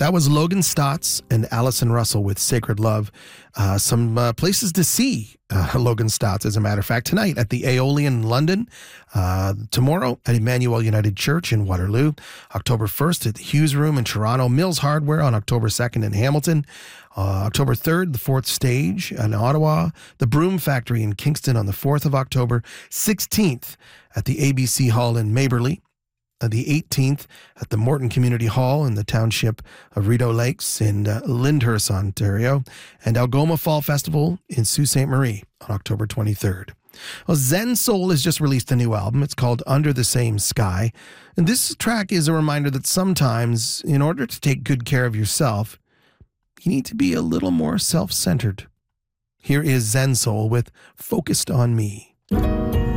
That was Logan Stotts and Allison Russell with Sacred Love. Some places to see Logan Stotts, as a matter of fact, tonight at the Aeolian in London, tomorrow at Emmanuel United Church in Waterloo, October 1st at the Hughes Room in Toronto, Mills Hardware on October 2nd in Hamilton, October 3rd, the Fourth Stage in Ottawa, the Broom Factory in Kingston on the 4th of October, 16th at the ABC Hall in Maberly, the 18th at the Morton Community Hall in the township of Rideau Lakes in Lyndhurst, Ontario, and Algoma Fall Festival in Sault Ste. Marie on October 23rd. Well, Zen Soul has just released a new album. It's called Under the Same Sky. And this track is a reminder that sometimes, in order to take good care of yourself, you need to be a little more self-centered. Here is Zen Soul with Focused on Me.